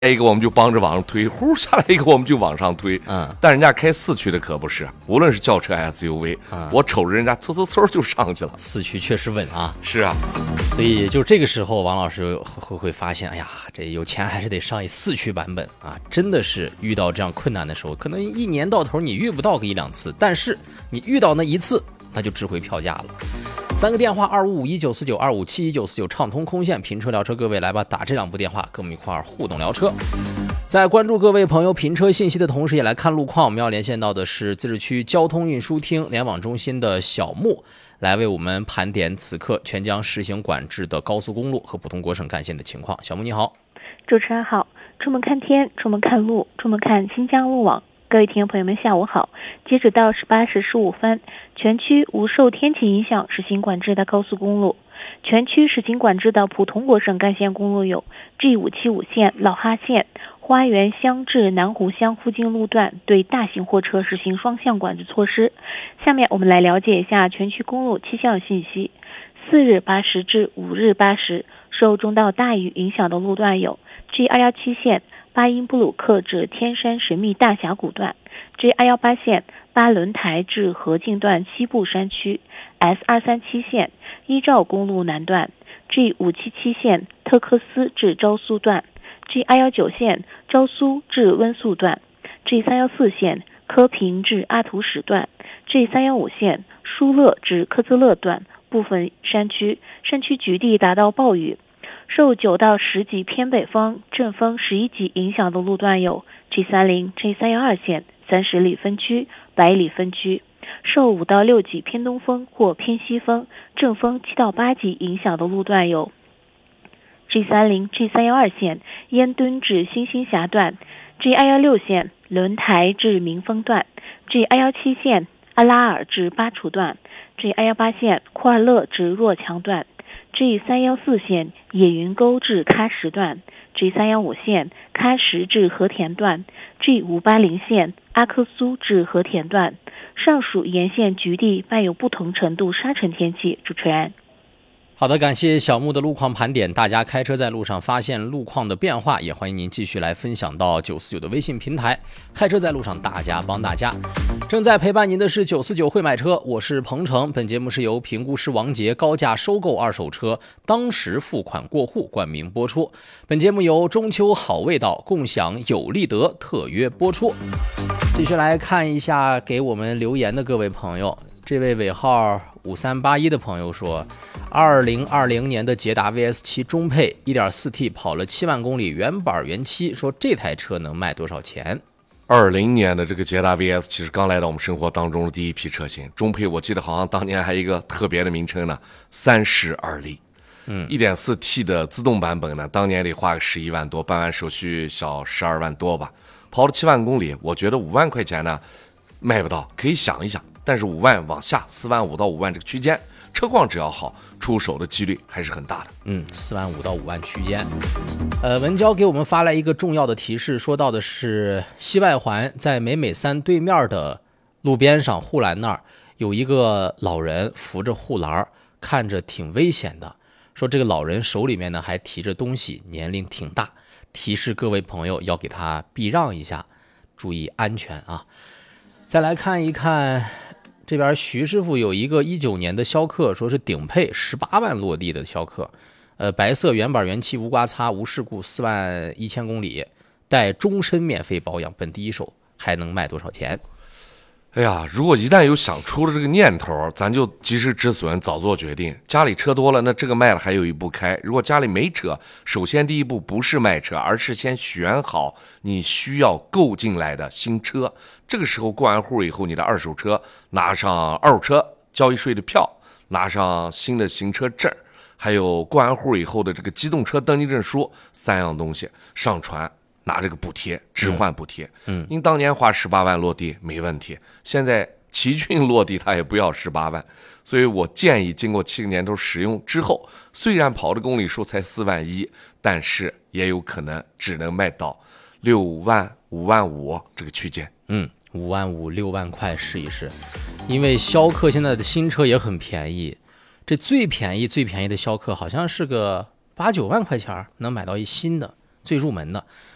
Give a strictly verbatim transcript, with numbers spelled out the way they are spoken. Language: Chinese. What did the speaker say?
一个我们就帮着往上推，呼下来一个我们就往上推。 嗯， 但人家开四驱的可不是，无论是轿车 S U V，、嗯、我瞅着人家嗖嗖嗖就上去了。 四驱确实稳啊。 是啊， 所以就这个时候，王老师会会发现，哎呀，这有钱还是得上一四驱版本啊！真的是遇到这样困难的时候，可能一年到头你遇不到个一两次，但是你遇到那一次，它就值回票价了。三个电话二五五一九四九二五七一九四九畅通空线评车聊车，各位来吧，打这两部电话跟我们一块儿互动聊车。在关注各位朋友评车信息的同时，也来看路况。我们要连线到的是自治区交通运输厅联网中心的小木，来为我们盘点此刻全疆实行管制的高速公路和普通国省干线的情况。小木你好。 主持人好。出门看天，出门看路，出门看新疆路网。各位听众朋友们下午好。截止到十八时十五分，全区无受天气影响实行管制的高速公路。全区实行管制的普通国省干线公路有 G 五七五线老哈线花园乡至南湖乡附近路段对大型货车实行双向管制措施。下面我们来了解一下全区公路气象信息。四日八时至五日八时，受中到大雨影响的路段有 G 二一七线巴音布鲁克至天山神秘大峡谷段， G 二一八线巴仑台至河静段西部山区， S 二三七线依照公路南段， G 五七七线特克斯至昭苏段， G 二一九线昭苏至温宿段， G 三一四线科平至阿图什段， G 三一五线舒勒至科兹勒段部分山区，山区局地达到暴雨。受九到十级偏北风、阵风十一级影响的路段有 G 三十、G 三一二线三十里分区、百里分区。受五到六级偏东风或偏西风、阵风七到八级影响的路段有 G 三十、G 三一二线烟墩至新兴峡段、G 二一六线轮台至民丰段、G 二一七线阿拉尔至巴楚段、G 二一八线库尔勒至若强段、G 三一四线野云沟至喀什段、G 三一五线喀什至和田段、G 五八零线阿克苏至和田段。上述沿线局地伴有不同程度沙尘天气。主持人。 好的，感谢小木的路况盘点。大家开车在路上发现路况的变化，也欢迎您继续来分享到九四九的微信平台。开车在路上，大家帮大家。正在陪伴您的是九四九会买车，我是鹏程。本节目是由评估师王杰高价收购二手车，当时付款过户冠名播出。本节目由中秋好味道共享有利得特约播出。继续来看一下给我们留言的各位朋友。这位尾号五三八一的朋友说，二零二零年的捷达 V S 七 中配 一点四 T 跑了七万公里，原版原漆，说这台车能卖多少钱？ 二零年的这个捷达 V S 其实刚来到我们生活当中的第一批车型，中配我记得好像当年还有一个特别的名称呢，三十而立。嗯 一点四 T 的自动版本呢，当年得花个十一万多，办完手续小十二万多吧，跑了七万公里，我觉得五万块钱呢卖不到，可以想一想。但是五万往下，四万五到五万这个区间，车况只要好，出手的几率还是很大的。 嗯，四万五到五万区间。呃，文娇给我们发来一个重要的提示，说到的是西外环在美美三对面的路边上护栏那儿有一个老人扶着护栏，看着挺危险的。说这个老人手里面呢还提着东西，年龄挺大，提示各位朋友要给他避让一下，注意安全啊。再来看一看。这边徐师傅有一个一九年的逍客，说是顶配十八万落地的逍客，呃，白色原版原漆无刮擦无事故，四万一千公里，带终身免费保养，本第一手，还能卖多少钱？ 哎呀，如果一旦有想出了这个念头，咱就及时止损，早做决定。家里车多了，那这个卖了还有一步开。如果家里没车，首先第一步不是卖车，而是先选好你需要购进来的新车。这个时候过完户以后，你的二手车拿上二手车交易税的票，拿上新的行车证，还有过完户以后的这个机动车登记证书，三样东西上传。拿这个补贴置换补贴，嗯，您当年花十八万落地没问题，现在奇骏落地他也不要十八万，所以我建议经过七个年头使用之后，虽然跑的公里数才四万一，但是也有可能只能卖到六万、五万五这个区间。 嗯，五万五、六万块试一试，因为逍客现在的新车也很便宜，这最便宜最便宜的逍客好像是个八九万块钱能买到一新的。最入门的，